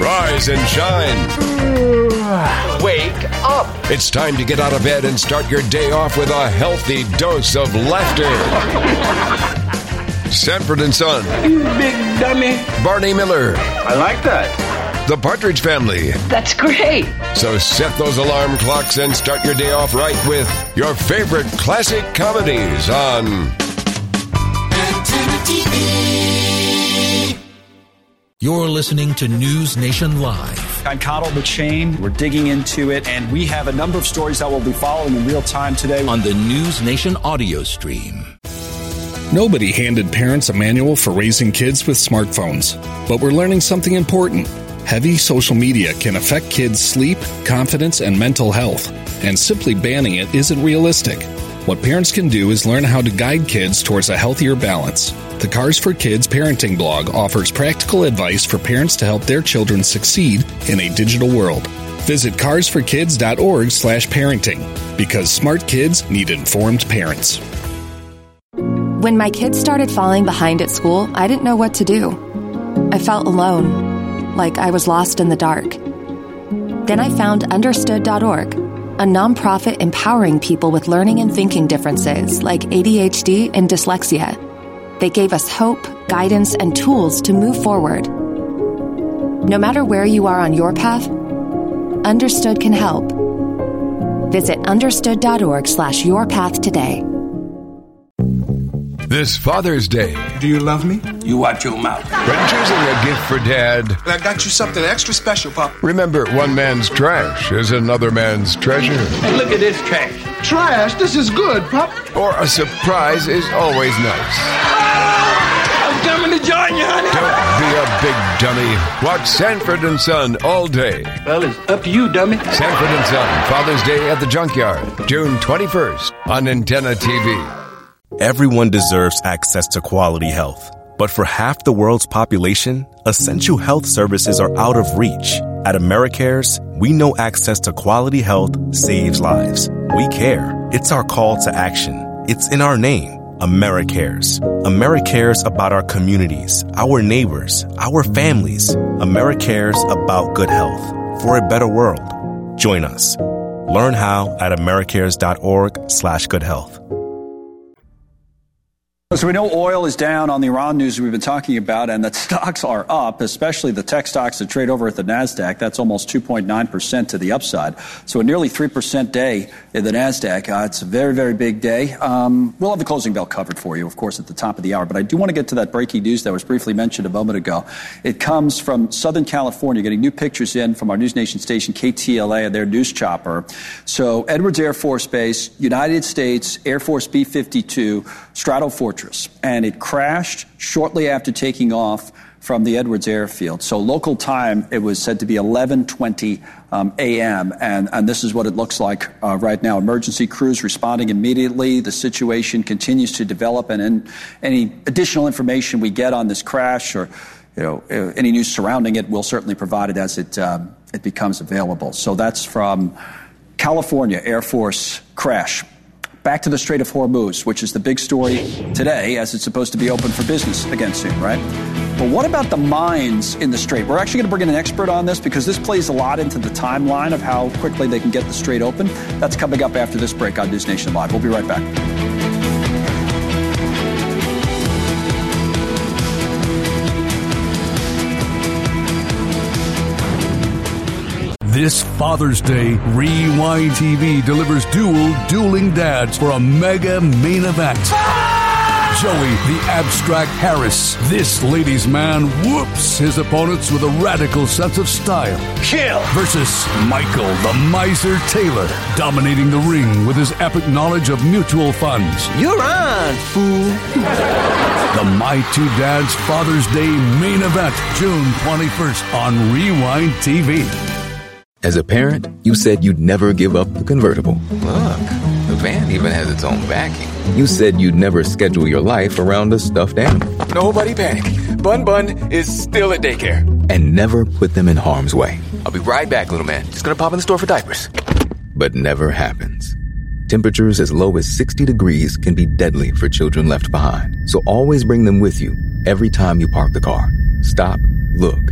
Rise and shine. Wake up. It's time to get out of bed and start your day off with a healthy dose of laughter. Sanford and Son. You big dummy. Barney Miller. I like that. The Partridge Family. That's great. So set those alarm clocks and start your day off right with your favorite classic comedies on Antenna TV. You're listening to News Nation Live. I'm Connell McShane. We're digging into it, and we have a number of stories that we'll be following in real time today On the News Nation audio stream. Nobody handed parents a manual for raising kids with smartphones, but we're learning something important. Heavy social media can affect kids' sleep, confidence, and mental health, and simply banning it isn't realistic. What parents can do is learn how to guide kids towards a healthier balance. The Cars for Kids parenting blog offers practical advice for parents to help their children succeed in a digital world. Visit carsforkids.org/parenting, because smart kids need informed parents. When my kids started falling behind at school, I didn't know what to do. I felt alone, like I was lost in the dark. Then I found Understood.org, a nonprofit empowering people with learning and thinking differences like ADHD and dyslexia. They gave us hope, guidance, and tools to move forward. No matter where you are on your path, Understood can help. Visit understood.org/yourpath today. This Father's Day. Do you love me? You watch your mouth. When choosing a gift for Dad, I got you something extra special, Pop. remember one man's trash is another man's treasure. Hey, look at this trash. Trash, this is good, Pop. Or a surprise is always nice. I'm coming to join you, honey. Don't be a big dummy. Watch Sanford and Son all day. Well, it's up to you, dummy. Sanford and Son, Father's Day at the Junkyard, June 21st on Antenna TV. Everyone deserves access to quality health. But for half the world's population, essential health services are out of reach. At AmeriCares, we know access to quality health saves lives. We care. It's our call to action. It's in our name, AmeriCares. AmeriCares about our communities, our neighbors, our families. AmeriCares about good health for a better world. Join us. Learn how at americares.org/goodhealth. So we know oil is down on the Iran news we've been talking about, and that stocks are up, especially the tech stocks that trade over at the NASDAQ. That's almost 2.9% to the upside. So a nearly 3% day in the NASDAQ. It's a very, very big day. We'll have the closing bell covered for you, of course, at the top of the hour. But I do want to get to that breaking news that was briefly mentioned a moment ago. It comes from Southern California, getting new pictures in from our News Nation station, KTLA, and their news chopper. So Edwards Air Force Base, United States Air Force B-52, Stratofortress. And it crashed shortly after taking off from the Edwards Airfield. So local time, it was said to be 11:20 a.m., and this is what it looks like right now. Emergency crews responding immediately. The situation continues to develop, and any additional information we get on this crash or any news surrounding it, we'll certainly provide it as it becomes available. So that's from California Air Force crash. Back to the Strait of Hormuz, which is the big story today, as it's supposed to be open for business again soon, right? But what about the mines in the Strait? We're actually going to bring in an expert on this because this plays a lot into the timeline of how quickly they can get the Strait open. That's coming up after this break on News Nation Live. We'll be right back. This Father's Day, Rewind TV delivers dueling dads for a mega main event. Joey, the abstract Harris, this ladies' man, whoops his opponents with a radical sense of style. Kill! Versus Michael, the miser Taylor, dominating the ring with his epic knowledge of mutual funds. You're on, fool. The My Two Dads Father's Day main event, June 21st on Rewind TV. As a parent, you said you'd never give up the convertible. Look, the van even has its own backing. You said you'd never schedule your life around a stuffed animal. Nobody panic. Bun is still at daycare. And never put them in harm's way. I'll be right back, little man. Just gonna pop in the store for diapers. But never happens. Temperatures as low as 60 degrees can be deadly for children left behind. So always bring them with you every time you park the car. Stop, look,